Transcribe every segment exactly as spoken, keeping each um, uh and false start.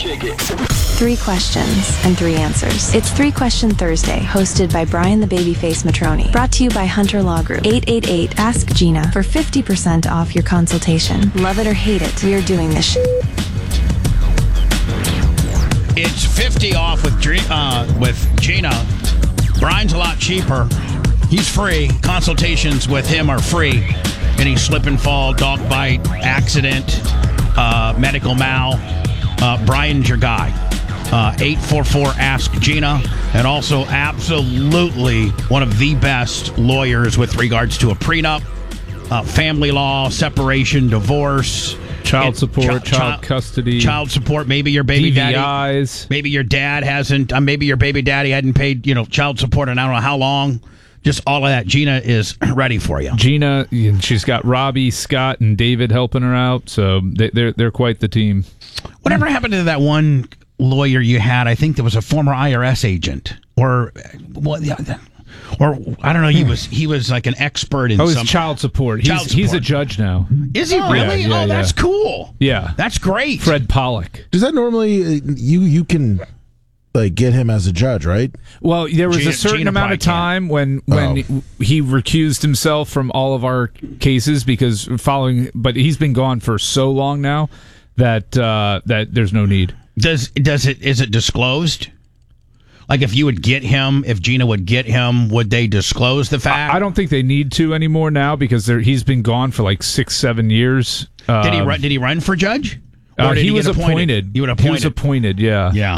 Kick it. Three questions and three answers. It's Three Question Thursday, hosted by Brian the Babyface Matroni. Brought to you by Hunter Law Group. eight eight eight, ask Gina for fifty percent off your consultation. Love it or hate it, we are doing this sh- It's fifty off with Dre- uh, with Gina. Brian's a lot cheaper. He's free. Consultations with him are free. Any slip and fall, dog bite, accident, uh, medical mal. Uh, Brian's your guy. Uh, eight four four, ask Gina. And also absolutely one of the best lawyers with regards to a prenup, uh, family law, separation, divorce. Child It- support, chi- child chi- custody. Child support. Maybe your baby D V daddy. Is. Maybe your dad hasn't. Uh, maybe your baby daddy hadn't paid, you know, child support in I don't know how long. Just all of that. Gina is ready for you. Gina, and she's got Robbie, Scott, and David helping her out, so they, they're they're quite the team. Whatever happened to that one lawyer you had? I think there was a former I R S agent, or well, yeah, or I don't know. He was he was like an expert in Oh, it's some child support. He's Child he's a support. judge now. Is he really? Yeah, yeah, oh, that's yeah. cool. Yeah, That's great. Fred Pollock. Does that normally uh, you you can like get him as a judge, right? Well, there was Gina- a certain Gina amount of probably time when when Oh. he recused himself from all of our cases because following, but he's been gone for so long now that uh, that there's no need. Does does it is it disclosed? Like if you would get him, if Gina would get him, would they disclose the fact? I don't think they need to anymore now because they're- he's been gone for like six, seven years. Did he Um, run? Did he run for judge? Or Uh, did he, get was appointed. You would He appointed. was appointed. Yeah. Yeah.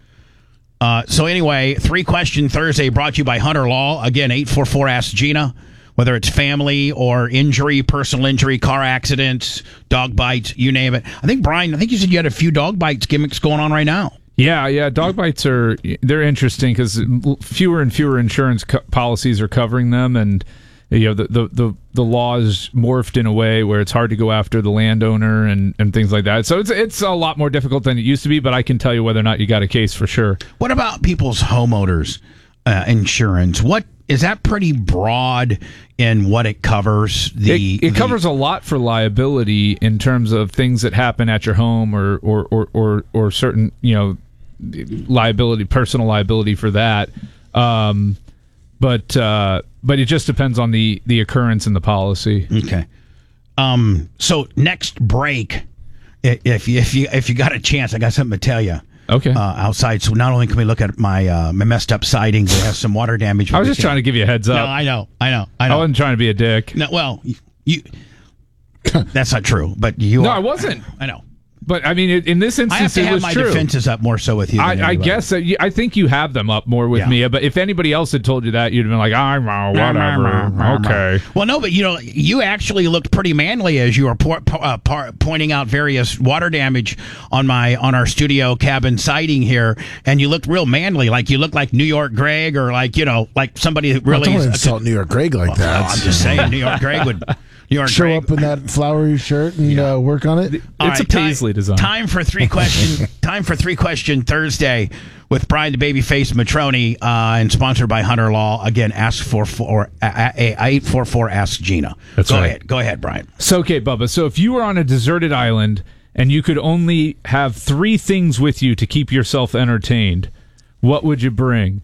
Uh, so anyway, Three Question Thursday brought to you by Hunter Law. Again, eight four four, ask Gina. Whether it's family or injury, personal injury, car accidents, dog bites, you name it. I think, Brian, I think you said you had a few dog bites gimmicks going on right now. Yeah, yeah. Dog bites are they're interesting because fewer and fewer insurance co- policies are covering them, and you know the, the the the law is morphed in a way where it's hard to go after the landowner and, and things like that. So it's it's a lot more difficult than it used to be. But I can tell you whether or not you got a case for sure. What about people's homeowners uh, insurance? What is that pretty broad in what it covers? The It, it the- covers a lot for liability in terms of things that happen at your home or or or or, or certain you know liability, personal liability for that. Um, but uh, but it just depends on the the occurrence in the policy. Okay. Um. So next break, i- if you, if you if you got a chance, I got something to tell you. Okay. Uh, outside, so not only can we look at my uh, my messed up sidings that have some water damage. I was just trying to give you a heads No, up. I know, I know, I I know. wasn't trying to be a dick. No, well, you. you that's not true, but you. No, are. I wasn't. I know. But I mean, it, in this I have instance, to it have was my true. defenses up more so with you. Than I, I anybody. guess that you, I think you have them up more with Yeah. me. But if anybody else had told you that, you'd have been like, "I'm uh, whatever." Okay. Well, no, but you know, you actually looked pretty manly as you were po- po- uh, par- pointing out various water damage on my on our studio cabin siding here, and you looked real manly, like you looked like New York Greg, or like you know, like somebody that Well, really. don't insult New York Greg like Well, that. no, I'm just saying, New York Greg would. New York Show Greg. up in that flowery shirt and uh, work on it. All It's a time- paisley design. Time for three question. time for three question Thursday with Brian the Babyface Matroni, uh, and sponsored by Hunter Law. Again, ask for four eight four four. Ask Gina. That's Go right. ahead. Go ahead, Brian. So, okay, Bubba. So, if you were on a deserted island and you could only have three things with you to keep yourself entertained, what would you bring?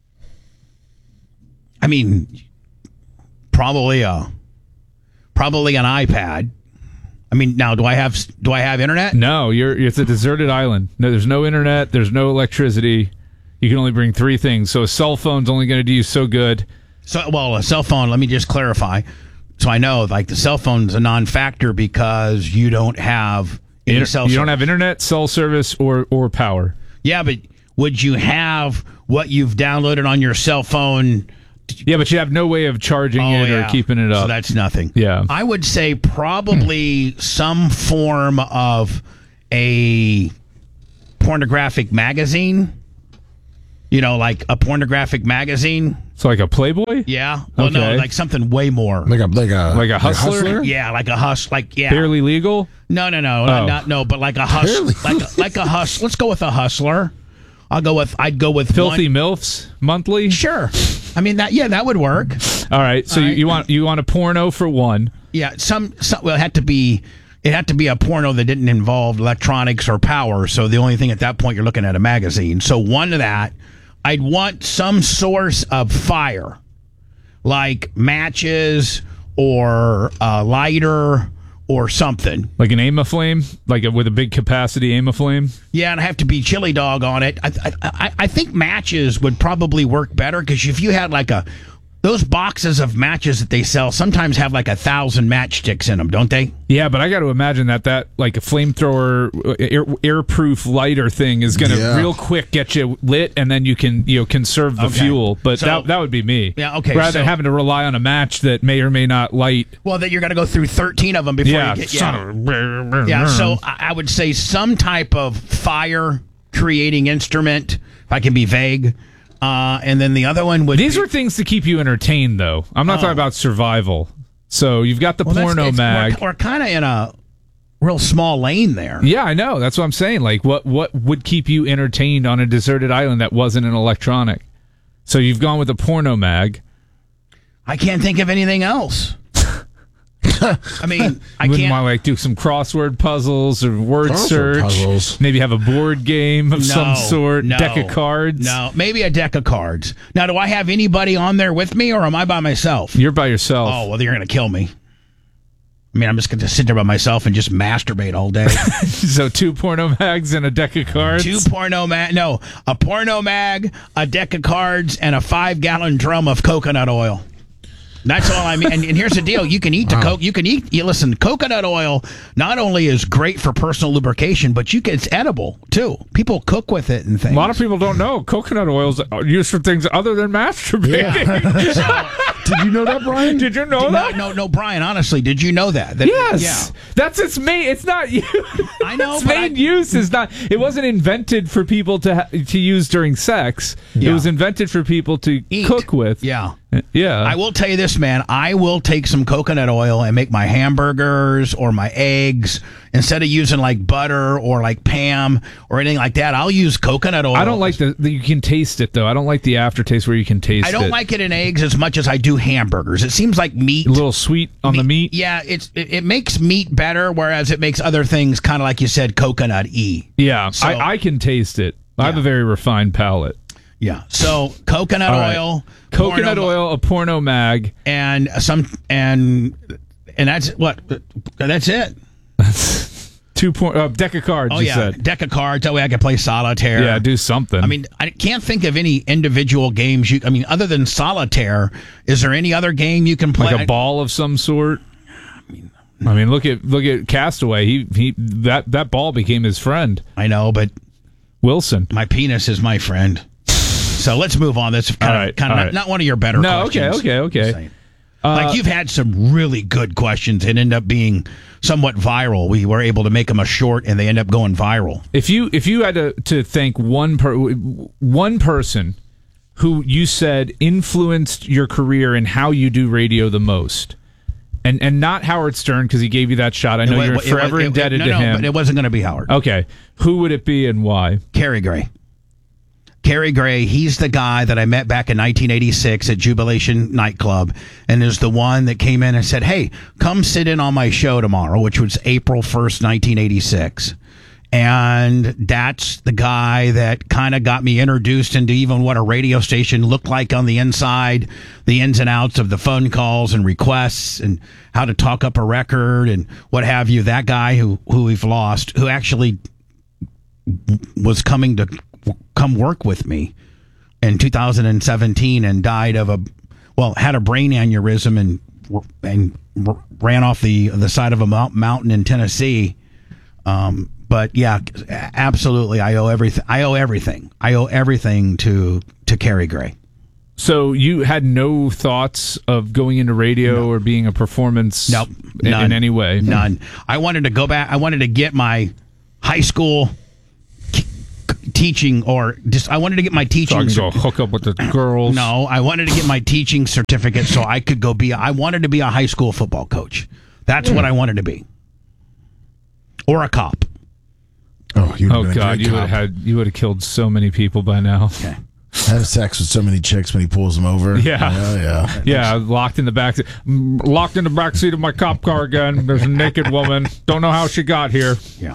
I mean, probably a probably an iPad. I mean, now do I have do I have internet? No, you're. It's a deserted island. No, there's no internet. There's no electricity. You can only bring three things. So, a cell phone's only going to do you so good. So, well, a cell phone. Let me just clarify, so I know. Like the cell phone's a non-factor because you don't have any Inter- cell. you service. don't have internet, cell service, or or power. Yeah, but would you have what you've downloaded on your cell phone? Yeah, but you have no way of charging Oh, it yeah. or keeping it up. So that's nothing. Yeah. I would say probably some form of a pornographic magazine. You know, like a pornographic magazine. So like a Playboy? Yeah. Well, no, Okay. like something way more. Like a like a Like a hustler? Yeah, like a hus. Like yeah. Barely legal? No, no, no, Oh. not, not no, but like a hus. Barely. Like a, like a hus. Let's go with a hustler. I'll go with. I'd go with Filthy one. MILFs monthly? Sure. I mean that. Yeah, that would work. All right. So All you, right. you want you want a porno for one. Yeah, some, some well, it had to be, it had to be a porno that didn't involve electronics or power. So the only thing at that point, you're looking at a magazine. So one of that, I'd want some source of fire, like matches or a lighter or something. Like an aim flame, like a, with a big capacity aim flame. Yeah, and I have to be chili dog on it. I I, I, I think matches would probably work better because if you had like a those boxes of matches that they sell sometimes have like a thousand matchsticks in them, don't they? Yeah, but I got to imagine that that like a flamethrower air, airproof lighter thing is going to Yeah. real quick get you lit, and then you can you know conserve the Okay. fuel. But So- that that would be me. Yeah, okay, Rather so- than having to rely on a match that may or may not light. Well, that you're going to go through thirteen of them before Yeah, you get. son Yeah, of a- yeah. So I I would say some type of fire creating instrument. If I can be vague. Uh, and then the other one would. These be, were things to keep you entertained, though. I'm not Oh. talking about survival. So you've got the well, that's- porno it's- mag. We're, we're kind of in a real small lane there. Yeah, I know. That's what I'm saying. Like, what what would keep you entertained on a deserted island that wasn't an electronic? So you've gone with a porno mag. I can't think of anything else. I mean, I Wouldn't can't. want to like do some crossword puzzles or word Crossword search. puzzles. Maybe have a board game of No, some sort, no, deck of cards. No, maybe a deck of cards. Now, do I have anybody on there with me, or am I by myself? You're by yourself. Oh, well, you're going to kill me. I mean, I'm just going to sit there by myself and just masturbate all day. So two porno mags and a deck of cards. Two porno mag, no, a porno mag, a deck of cards, and a five-gallon drum of coconut oil. That's all I mean. And, and here's the deal: you can eat the Wow. coke. You can eat. You listen. Coconut oil not only is great for personal lubrication, but you can, it's edible too. People cook with it and things. A lot of people don't know coconut oils are used for things other than masturbating. Did you know that, Brian? Did you know no, that? no, no, Brian. Honestly, did you know that? that Yes, Yeah. that's its main. It's not you. I know, Its but main I- use is not. It wasn't invented for people to ha- to use during sex. Yeah. It was invented for people to Eat. cook with. Yeah. Yeah. I will tell you this, man. I will take some coconut oil and make my hamburgers or my eggs instead of using like butter or like Pam or anything like that. I'll use coconut oil. I don't like the, the. You can taste it though. I don't like the aftertaste where you can taste it. I don't like it in eggs as much as I do hamburgers. It seems like meat. a little sweet on the meat. Yeah, it's it, it makes meat better, whereas it makes other things kind of like you said, coconut y. Yeah, So- I, I can taste it. I have Yeah. a very refined palate. Yeah. So coconut All right. oil, Coconut porno- oil, a porno mag. and some and and that's what that's it. Two por- uh, deck of cards. Oh you yeah, said. deck of cards. That way I can play solitaire. Yeah, do something. I mean, I can't think of any individual games you. I mean, other than solitaire, is there any other game you can play? like a ball of some sort. I mean, look at look at Castaway. He he that that ball became his friend, I know, but Wilson. my penis is my friend. So let's move on. That's kind All of right, kind of all not, right. not one of your better No, questions. okay, okay, Just okay. saying. Like you've had some really good questions and end up being somewhat viral. We were able to make them a short, and they end up going viral. If you if you had to to thank one per one person who you said influenced your career and how you do radio the most, and and not Howard Stern because he gave you that shot. I know It you're wa- it wa- forever it- it- indebted no, to no, him. but it wasn't going to be Howard. Okay, who would it be and why? Cary Gray. Cary Gray, he's the guy that I met back in nineteen eighty-six at Jubilation Nightclub, and is the one that came in and said, hey, come sit in on my show tomorrow, which was April first, nineteen eighty-six. And that's the guy that kind of got me introduced into even what a radio station looked like on the inside, the ins and outs of the phone calls and requests and how to talk up a record and what have you. That guy who, who we've lost, who actually was coming to come work with me in two thousand seventeen and died of a, well, had a brain aneurysm and and ran off the the side of a mountain in Tennessee. Um, but yeah, absolutely, I owe everything. I owe everything. I owe everything to to Cary Gray. So you had no thoughts of going into radio or being a performance Nope, in, none. in any way? None. I wanted to go back. I wanted to get my high school k- k- teaching, or just I wanted to get my teaching. So I can cer- go hook up with the girls. No, I wanted to get my teaching certificate so I could go be. I wanted to be a high school football coach. That's what I wanted to be, or a cop. Oh, you Oh God, you would have had you would have killed so many people by now. Okay. Had sex with so many chicks when he pulls them over. Yeah. Yeah, yeah. Yeah, locked in the back, locked in the back seat of my cop car again. There's a naked woman. Don't know how she got here. Yeah.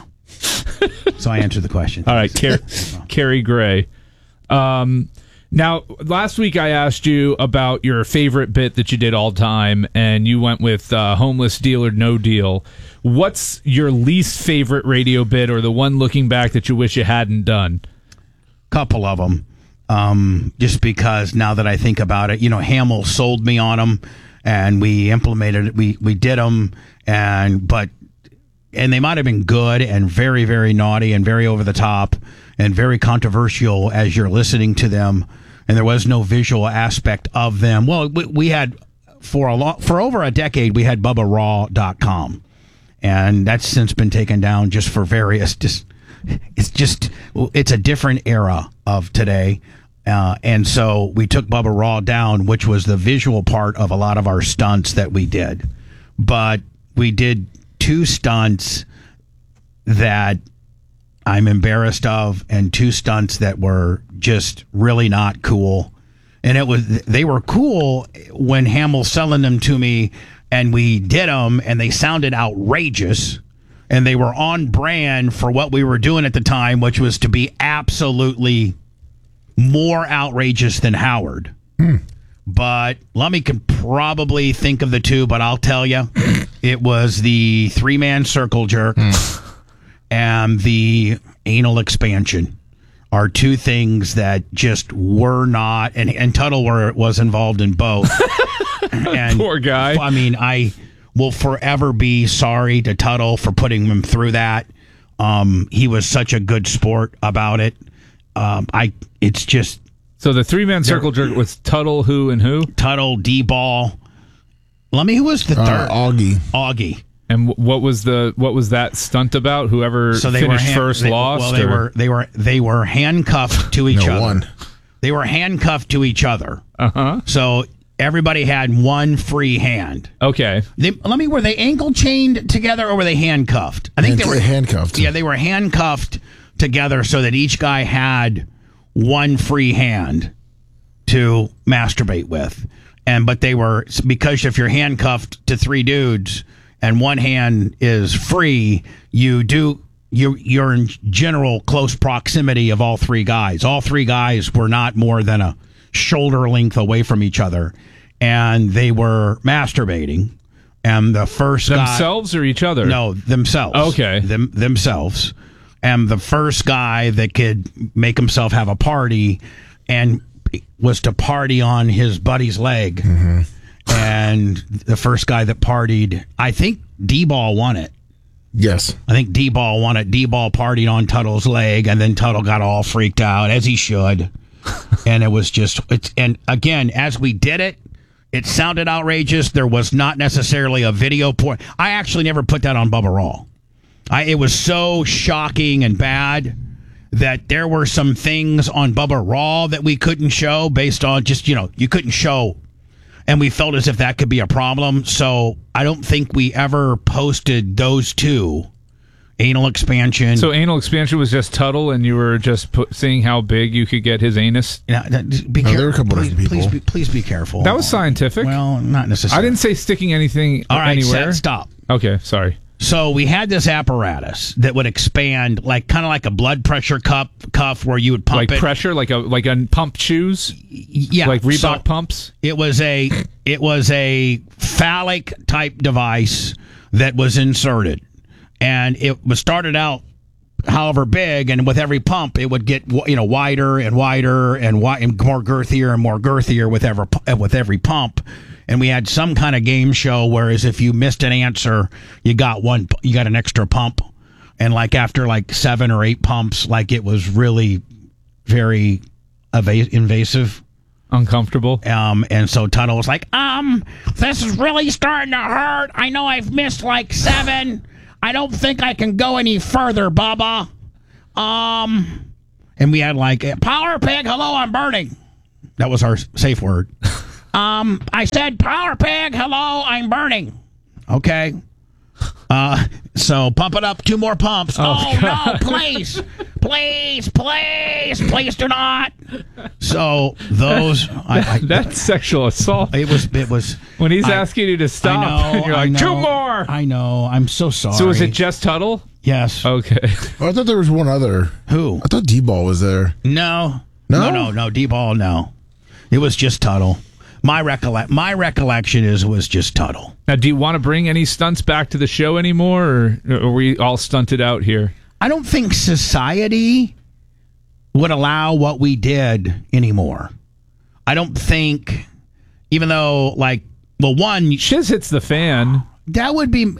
So I answered the question. All right, Car- Carrie Gray. Um, now, last week I asked you about your favorite bit that you did all time, and you went with uh, Homeless Deal or No Deal. What's your least favorite radio bit, or the one looking back that you wish you hadn't done? Couple of them. Um, just because now that I think about it, you know, Hamill sold me on them, and we implemented it. We we did them, and but and they might have been good and very very naughty and very over the top and very controversial as you're listening to them. And there was no visual aspect of them. Well, we, we had for a long, for over a decade we had Bubba Raw dot com, and that's since been taken down just for various just. It's just, it's a different era of today. Uh, and so we took Bubba Raw down, which was the visual part of a lot of our stunts that we did. But we did two stunts that I'm embarrassed of, and two stunts that were just really not cool. And it was, they were cool when Hamill's selling them to me, and we did them, and they sounded outrageous. And they were on brand for what we were doing at the time, which was to be absolutely more outrageous than Howard. Hmm. But Lummy can probably think of the two, but I'll tell you, it was the three-man circle jerk hmm. and the anal expansion are two things that just were not, and, and Tuttle were, was involved in both. And poor guy. I mean, I... will forever be sorry to Tuttle for putting him through that. Um, he was such a good sport about it. Um, I, it's just so the three man circle jerk was Tuttle, who, and who? Tuttle, D-Ball. Let me. Who was the Uh, third? Augie. Augie. And what was the what was that stunt about? Whoever So they finished were hand, first they, lost. Well, they or? were they were they were handcuffed to each No other. one. They were handcuffed to each other. Uh huh. So everybody had one free hand. Okay. They, let me. Were they ankle chained together or were they handcuffed? I think Hand- they were handcuffed. Yeah, they were handcuffed together so that each guy had one free hand to masturbate with. And but they were, because if you're handcuffed to three dudes and one hand is free, you do you you're in general close proximity of all three guys. All three guys were not more than a shoulder length away from each other, and they were masturbating. And the first themselves guy, or each other? No, themselves. Okay, them themselves. And the first guy that could make himself have a party and was to party on his buddy's leg. Mm-hmm. And the first guy that partied, I think D-Ball won it. Yes. I think D-Ball won it. D-Ball partied on Tuttle's leg, and then Tuttle got all freaked out, as he should. And it was just, it's, and again, as we did it, it sounded outrageous. There was not necessarily a video point. I actually never put that on Bubba Raw. I, it was so shocking and bad that there were some things on Bubba Raw that we couldn't show based on just, you know, you couldn't show. And we felt as if that could be a problem. So I don't think we ever posted those two. Anal expansion. So anal expansion was just Tuttle, and you were just put, seeing how big you could get his anus? Yeah, be No, care- there were a couple please, different people. Please be, please be careful. That was scientific. Well, not necessarily. I didn't say sticking anything All right, anywhere. set, stop. Okay, sorry. So we had this apparatus that would expand, like kind of like a blood pressure cup cuff, where you would pump Like it. pressure, like a like a pump shoes, Yeah, like Reebok so pumps. It was a it was a phallic type device that was inserted, and it was started out however big, and with every pump it would get, you know, wider and wider and, wi- and more girthier and more girthier with every with every pump. And we had some kind of game show, whereas if you missed an answer, you got one, you got an extra pump. And like after like seven or eight pumps, like it was really very eva- invasive. Uncomfortable. Um, and so Tuttle was like, um, this is really starting to hurt. I know I've missed like seven. I don't think I can go any further, Bubba. Um, and we had like, Power Pig, hello, I'm burning. That was our safe word. Um, I said, Power Pig, hello, I'm burning. Okay. Uh, So pump it up. Two more pumps. Oh, Oh, God. no, please. Please, please, please do not. So those. I, I, That's sexual assault. it was, it was. When he's I- asking you to stop, I know, and you're I like, know, two more. I know. I'm so sorry. So is it just Tuttle? Yes. Okay. Oh, I thought there was one other. Who? I thought D-Ball was there. No. No? No, no, no. D-ball, no. It was just Tuttle. My recollect, my recollection is it was just Tuttle. Now, do you want to bring any stunts back to the show anymore, or are we all stunted out here? I don't think society would allow what we did anymore. I don't think, even though, like, well, one, Shiz hits the fan. that would be,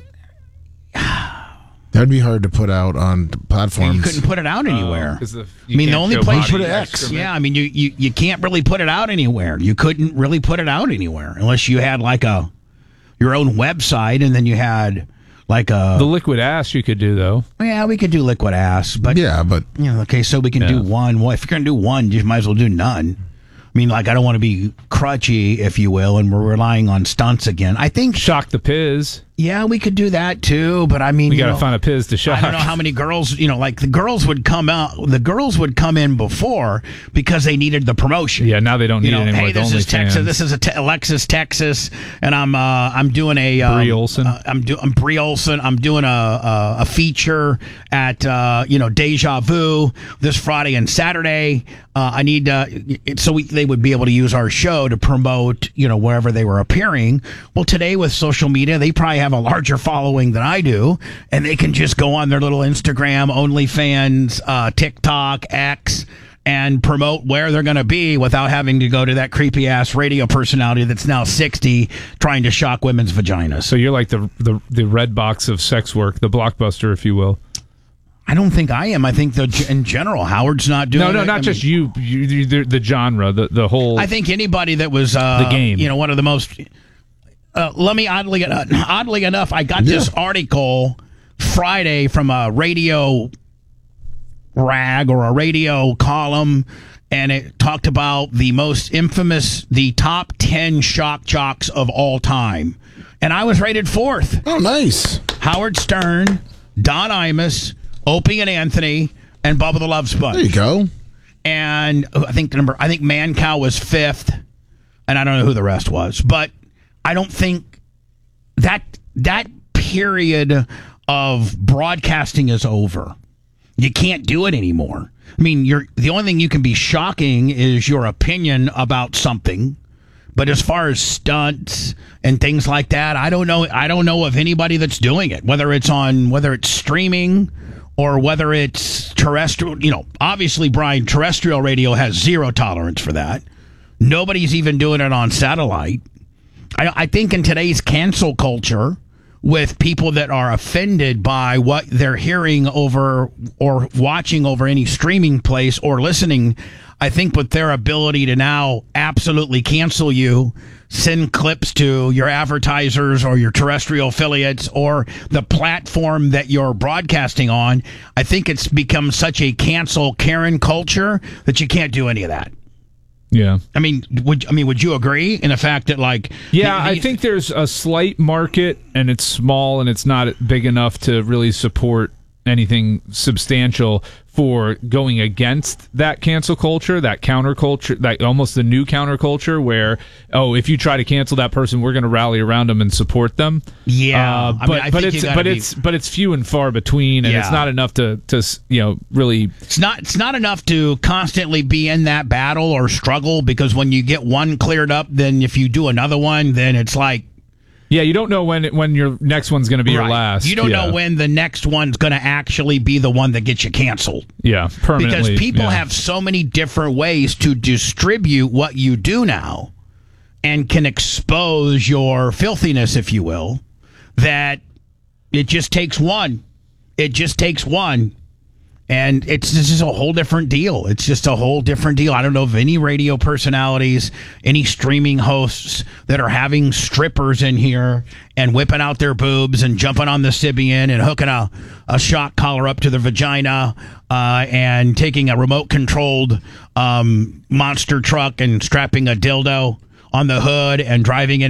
That'd be hard to put out on platforms. you couldn't put it out anywhere. 'Cause the- I you mean, the can't only show place body put it excrement. Yeah, I mean, you, you you can't really put it out anywhere. You couldn't really put it out anywhere unless you had like a your own website, and then you had like a. The liquid ass you could do, though. Yeah, we could do liquid ass, but Yeah, but you know, okay, so we can do Yeah. one. Well, if you're gonna do one, you might as well do none. I mean, like, I don't want to be crutchy, if you will, and we're relying on stunts again. I think, Shock the Piz. yeah, we could do that too. But I mean, We you got to know, find a Piz to shock. I don't know how many girls, you know, like the girls would come out. The girls would come in before because they needed the promotion. Yeah, now they don't need You know, it anymore. hey, this with is Texas. OnlyFans. This is a te- Alexis, Texas, and I'm uh, I'm doing a um, Brie Olson. Uh, I'm doing I'm Brie Olson. I'm doing a a, a feature at uh, you know Deja Vu this Friday and Saturday. Uh, I need uh, it, so we, they would be able to use our show to promote you know wherever they were appearing. Well, today with social media, they probably have a larger following than I do, and they can just go on their little Instagram, OnlyFans, uh, TikTok, X, and promote where they're going to be without having to go to that creepy ass radio personality that's now sixty trying to shock women's vaginas. So you're like the, the the red box of sex work, the Blockbuster, if you will. I don't think I am. I think the in general, Howard's not doing No, no, it. not I just mean, you. you, you the, the genre, the the whole. I think anybody that was uh, The game. you know, one of the most. Uh, let me oddly uh, oddly enough, I got Yeah. this article Friday from a radio rag or a radio column, and it talked about the most infamous, the top ten shock jocks of all time, and I was rated fourth. oh, nice. Howard Stern, Don Imus, Opie and Anthony, and Bubba the Love Sponge. There you go. And I think number I think Mancow was fifth, and I don't know who the rest was, but I don't think that that period of broadcasting is over. You can't do it anymore. I mean, you're the only thing you can be shocking is your opinion about something. But as far as stunts and things like that, I don't know. I don't know of anybody that's doing it. Whether it's on, whether it's streaming, or whether it's terrestrial. You know, obviously, Brian, terrestrial radio has zero tolerance for that. Nobody's even doing it on satellite. I, I think in today's cancel culture, with people that are offended by what they're hearing over or watching over any streaming place or listening, I think with their ability to now absolutely cancel you, send clips to your advertisers or your terrestrial affiliates or the platform that you're broadcasting on, I think it's become such a cancel Karen culture that you can't do any of that. yeah. I mean, would I mean would you agree in the fact that like Yeah, the- I the- think there's a slight market, and it's small, and it's not big enough to really support anything substantial for going against that cancel culture, that counterculture, that almost the new counterculture where, oh, if you try to cancel that person, we're going to rally around them and support them. Yeah, Uh, I but mean, I but think you it's gotta but be- it's but it's few and far between, and Yeah. it's not enough to to you know really. It's not it's not enough to constantly be in that battle or struggle, because when you get one cleared up, then if you do another one, then it's like Yeah, you don't know when when your next one's going to be your right. last. You don't Yeah. know when the next one's going to actually be the one that gets you canceled. Yeah, permanently. Because people yeah. have so many different ways to distribute what you do now and can expose your filthiness, if you will, that it just takes one. It just takes one. And it's this is a whole different deal. It's just a whole different deal. I don't know of any radio personalities, any streaming hosts that are having strippers in here and whipping out their boobs and jumping on the Sybian and hooking a, a shock collar up to their vagina uh, and taking a remote-controlled um, monster truck and strapping a dildo on the hood and driving in